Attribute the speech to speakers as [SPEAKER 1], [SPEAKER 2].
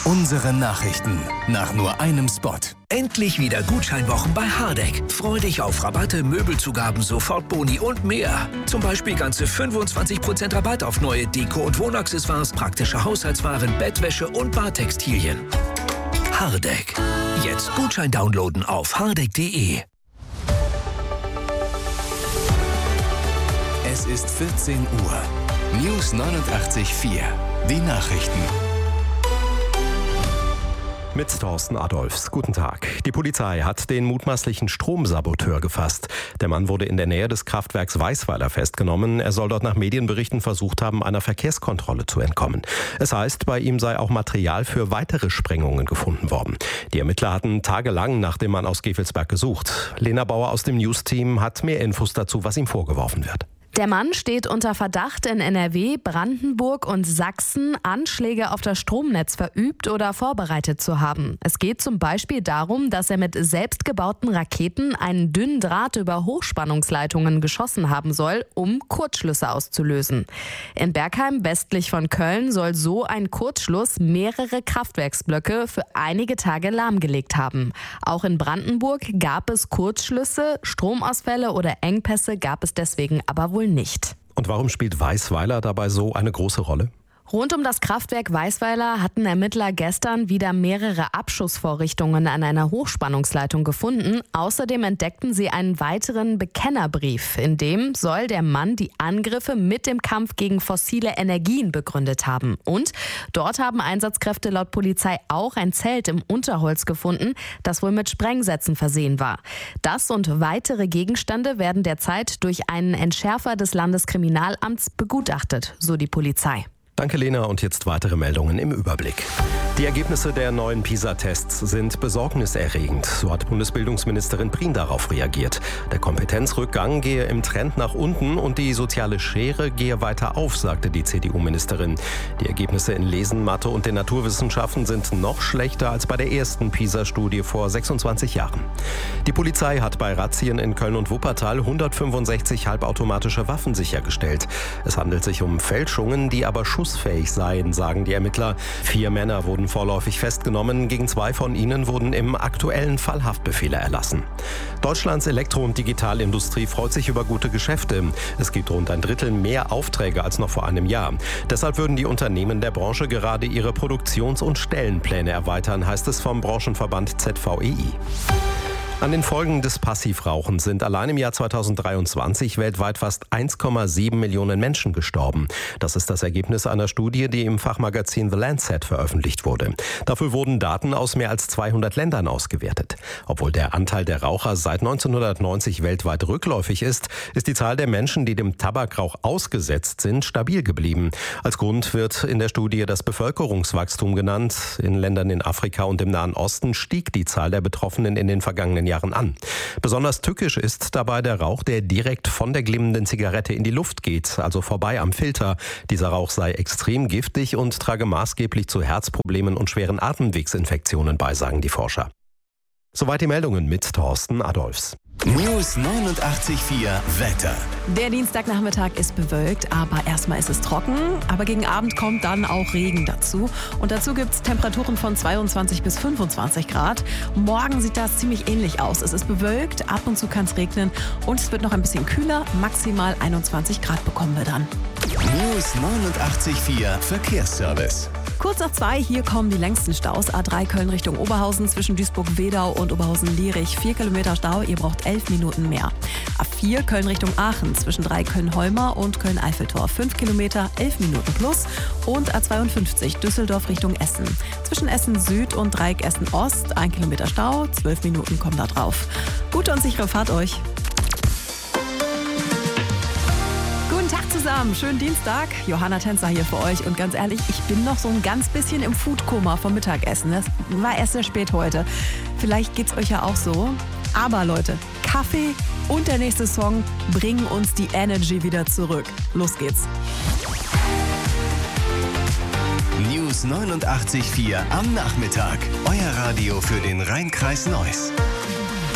[SPEAKER 1] Unsere Nachrichten nach nur einem Spot.
[SPEAKER 2] Endlich wieder Gutscheinwochen bei Hardegg. Freu dich auf Rabatte, Möbelzugaben, Sofortboni und mehr. Zum Beispiel ganze 25% Rabatt auf neue Deko- und Wohnaccessoires, praktische Haushaltswaren, Bettwäsche und Badtextilien. Hardegg. Jetzt Gutschein downloaden auf hardegg.de.
[SPEAKER 1] Es ist 14 Uhr. News 89.4. Die Nachrichten.
[SPEAKER 3] Mit Thorsten Adolfs. Guten Tag. Die Polizei hat den mutmaßlichen Stromsaboteur gefasst. Der Mann wurde in der Nähe des Kraftwerks Weisweiler festgenommen. Er soll dort nach Medienberichten versucht haben, einer Verkehrskontrolle zu entkommen. Es heißt, bei ihm sei auch Material für weitere Sprengungen gefunden worden. Die Ermittler hatten tagelang nach dem Mann aus Gevelsberg gesucht. Lena Bauer aus dem News-Team hat mehr Infos dazu, was ihm vorgeworfen wird.
[SPEAKER 4] Der Mann steht unter Verdacht, in NRW, Brandenburg und Sachsen Anschläge auf das Stromnetz verübt oder vorbereitet zu haben. Es geht zum Beispiel darum, dass er mit selbstgebauten Raketen einen dünnen Draht über Hochspannungsleitungen geschossen haben soll, um Kurzschlüsse auszulösen. In Bergheim, westlich von Köln, soll so ein Kurzschluss mehrere Kraftwerksblöcke für einige Tage lahmgelegt haben. Auch in Brandenburg gab es Kurzschlüsse, Stromausfälle oder Engpässe gab es deswegen aber wohl nicht.
[SPEAKER 3] Und warum spielt Weisweiler dabei so eine große Rolle?
[SPEAKER 4] Rund um das Kraftwerk Weisweiler hatten Ermittler gestern wieder mehrere Abschussvorrichtungen an einer Hochspannungsleitung gefunden. Außerdem entdeckten sie einen weiteren Bekennerbrief, in dem soll der Mann die Angriffe mit dem Kampf gegen fossile Energien begründet haben. Und dort haben Einsatzkräfte laut Polizei auch ein Zelt im Unterholz gefunden, das wohl mit Sprengsätzen versehen war. Das und weitere Gegenstände werden derzeit durch einen Entschärfer des Landeskriminalamts begutachtet, so die Polizei.
[SPEAKER 3] Danke, Lena. Und jetzt weitere Meldungen im Überblick. Die Ergebnisse der neuen PISA-Tests sind besorgniserregend. So hat Bundesbildungsministerin Prien darauf reagiert. Der Kompetenzrückgang gehe im Trend nach unten und die soziale Schere gehe weiter auf, sagte die CDU-Ministerin. Die Ergebnisse in Lesen, Mathe und den Naturwissenschaften sind noch schlechter als bei der ersten PISA-Studie vor 26 Jahren. Die Polizei hat bei Razzien in Köln und Wuppertal 165 halbautomatische Waffen sichergestellt. Es handelt sich um Fälschungen, die aber schussfähig seien, sagen die Ermittler. 4 Männer wurden vorläufig festgenommen. Gegen 2 von ihnen wurden im aktuellen Fall Haftbefehle erlassen. Deutschlands Elektro- und Digitalindustrie freut sich über gute Geschäfte. Es gibt rund ein Drittel mehr Aufträge als noch vor einem Jahr. Deshalb würden die Unternehmen der Branche gerade ihre Produktions- und Stellenpläne erweitern, heißt es vom Branchenverband ZVEI. An den Folgen des Passivrauchens sind allein im Jahr 2023 weltweit fast 1,7 Millionen Menschen gestorben. Das ist das Ergebnis einer Studie, die im Fachmagazin The Lancet veröffentlicht wurde. Dafür wurden Daten aus mehr als 200 Ländern ausgewertet. Obwohl der Anteil der Raucher seit 1990 weltweit rückläufig ist, ist die Zahl der Menschen, die dem Tabakrauch ausgesetzt sind, stabil geblieben. Als Grund wird in der Studie das Bevölkerungswachstum genannt. In Ländern in Afrika und im Nahen Osten stieg die Zahl der Betroffenen in den vergangenen Jahren an. Besonders tückisch ist dabei der Rauch, der direkt von der glimmenden Zigarette in die Luft geht, also vorbei am Filter. Dieser Rauch sei extrem giftig und trage maßgeblich zu Herzproblemen und schweren Atemwegsinfektionen bei, sagen die Forscher. Soweit die Meldungen mit Thorsten Adolfs.
[SPEAKER 1] News 89.4 Wetter.
[SPEAKER 5] Der Dienstagnachmittag ist bewölkt, aber erstmal ist es trocken. Aber gegen Abend kommt dann auch Regen dazu. Und dazu gibt es Temperaturen von 22 bis 25 Grad. Morgen sieht das ziemlich ähnlich aus. Es ist bewölkt, ab und zu kann es regnen und es wird noch ein bisschen kühler. Maximal 21 Grad bekommen wir dann.
[SPEAKER 1] News 89.4 Verkehrsservice.
[SPEAKER 5] Kurz nach 2, hier kommen die längsten Staus. A3 Köln Richtung Oberhausen zwischen Duisburg-Wedau und Oberhausen-Lierich. 4 Kilometer Stau, ihr braucht 11 Minuten mehr. A4 Köln Richtung Aachen zwischen Köln-Holmer und Köln-Eiffeltor. 5 Kilometer, 11 Minuten plus. Und A52 Düsseldorf Richtung Essen. Zwischen Essen Süd und Dreieck Essen Ost. 1 Kilometer Stau, 12 Minuten kommen da drauf. Gute und sichere Fahrt euch. Guten Tag zusammen, schönen Dienstag. Johanna Tänzer hier für euch und ganz ehrlich, ich bin noch so ein ganz bisschen im Foodkoma vom Mittagessen. Das war erst sehr spät heute. Vielleicht geht's euch ja auch so. Aber Leute, Kaffee und der nächste Song bringen uns die Energy wieder zurück. Los geht's.
[SPEAKER 1] News 89.4 am Nachmittag. Euer Radio für den Rhein-Kreis Neuss.